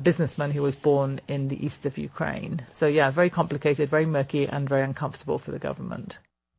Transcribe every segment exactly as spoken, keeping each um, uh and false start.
businessman who was born in the east of Ukraine. So yeah, very complicated, very murky, and very uncomfortable for the government.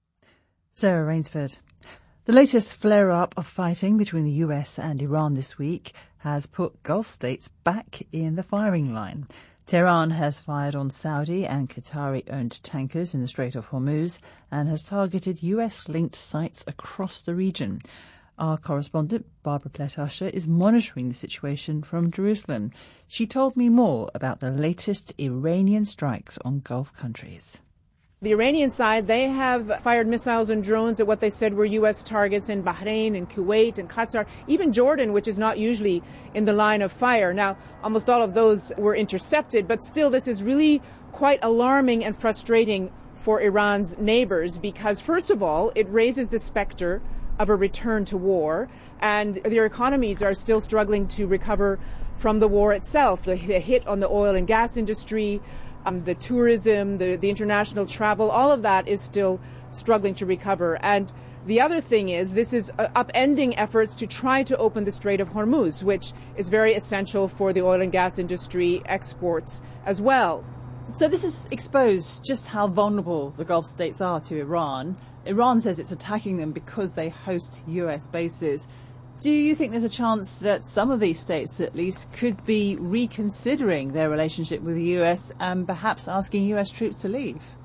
Sarah Rainsford. The latest flare-up of fighting between the U S and Iran this week has put Gulf states back in the firing line. Tehran has fired on Saudi and Qatari-owned tankers in the Strait of Hormuz and has targeted U S-linked sites across the region. Our correspondent, Barbara Plett-Usher, is monitoring the situation from Jerusalem. She told me more about the latest Iranian strikes on Gulf countries. The Iranian side, they have fired missiles and drones at what they said were U S targets in Bahrain and Kuwait and Qatar, even Jordan, which is not usually in the line of fire. Now, almost all of those were intercepted, but still this is really quite alarming and frustrating for Iran's neighbors because, first of all, it raises the specter of a return to war, and their economies are still struggling to recover from the war itself. The hit on the oil and gas industry, Um, the tourism, the, the international travel, all of that is still struggling to recover. And the other thing is this is uh, upending efforts to try to open the Strait of Hormuz, which is very essential for the oil and gas industry exports as well. So this has exposed just how vulnerable the Gulf states are to Iran. Iran says it's attacking them because they host U S bases. Do you think there's a chance that some of these states, at least, could be reconsidering their relationship with the U S and perhaps asking U S troops to leave?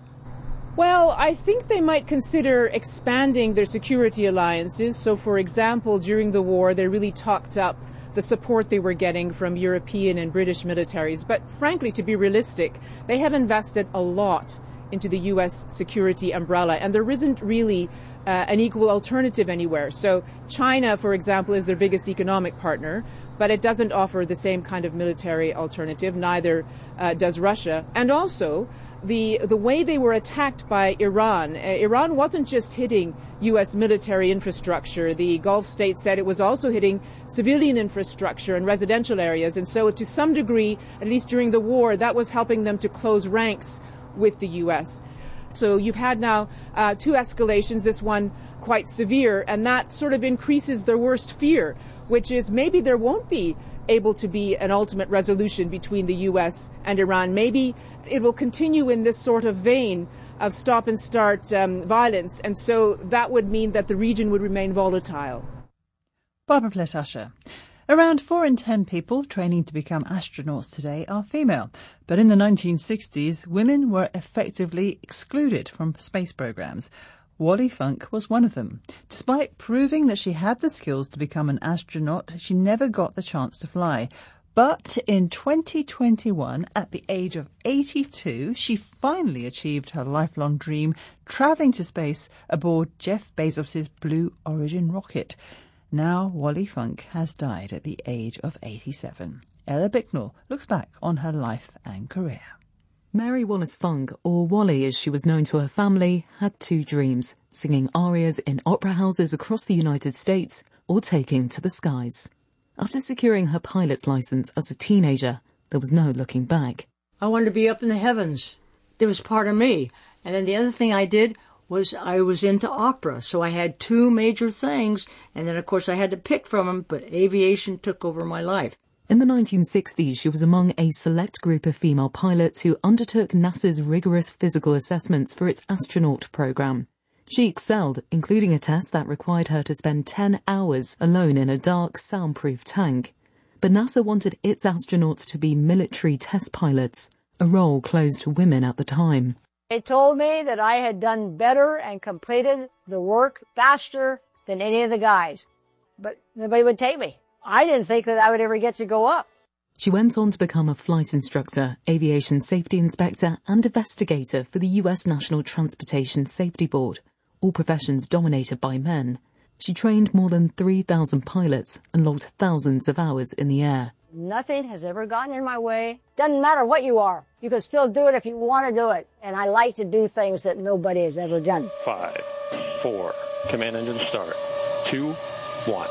Well, I think they might consider expanding their security alliances. So, for example, during the war, they really talked up the support they were getting from European and British militaries. But frankly, to be realistic, they have invested a lot into the U S security umbrella, and there isn't really uh, an equal alternative anywhere. So China, for example, is their biggest economic partner, but it doesn't offer the same kind of military alternative. Neither uh, does Russia. And also, the the way they were attacked by Iran, uh, Iran wasn't just hitting U S military infrastructure. The Gulf states said it was also hitting civilian infrastructure and residential areas. And so to some degree, at least during the war, that was helping them to close ranks with the U S. So you've had now uh, two escalations, this one quite severe, and that sort of increases their worst fear, which is maybe there won't be able to be an ultimate resolution between the U S and Iran. Maybe it will continue in this sort of vein of stop and start um, violence, and so that would mean that the region would remain volatile. Barbara Plett-Usher. Around four in ten people training to become astronauts today are female, but in the nineteen sixties, women were effectively excluded from space programs. Wally Funk was one of them. Despite proving that she had the skills to become an astronaut, she never got the chance to fly. But in twenty twenty-one, at the age of eighty-two, she finally achieved her lifelong dream, travelling to space aboard Jeff Bezos' Blue Origin rocket. Now Wally Funk has died at the age of eighty-seven. Ella Bicknell looks back on her life and career. Mary Wallace Funk, or Wally as she was known to her family, had two dreams: singing arias in opera houses across the United States or taking to the skies. After securing her pilot's license as a teenager, there was no looking back. I wanted to be up in the heavens. It was part of me. And then the other thing I did was I was into opera, so I had two major things, and then of course I had to pick from them, but aviation took over my life. In the nineteen sixties, she was among a select group of female pilots who undertook NASA's rigorous physical assessments for its astronaut program. She excelled, including a test that required her to spend ten hours alone in a dark, soundproof tank. But NASA wanted its astronauts to be military test pilots, a role closed to women at the time. They told me that I had done better and completed the work faster than any of the guys, but nobody would take me. I didn't think that I would ever get to go up. She went on to become a flight instructor, aviation safety inspector and investigator for the U S National Transportation Safety Board, all professions dominated by men. She trained more than three thousand pilots and logged thousands of hours in the air. Nothing has ever gotten in my way. Doesn't matter what you are. You can still do it if you want to do it. And I like to do things that nobody has ever done. Five, four, command engine start. Two, one.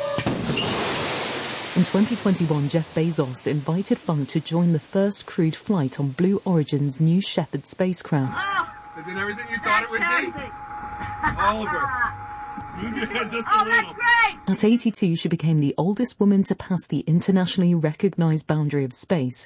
In twenty twenty-one, Jeff Bezos invited Funk to join the first crewed flight on Blue Origin's New Shepard spacecraft. Oh, is it everything you thought it would be? Oliver. Just oh, that's great! At eighty-two, she became the oldest woman to pass the internationally recognized boundary of space